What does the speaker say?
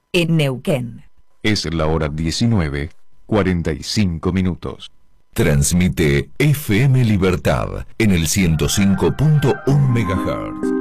en Neuquén. Es la hora 19:45. Transmite FM Libertad en el 105.1 MHz.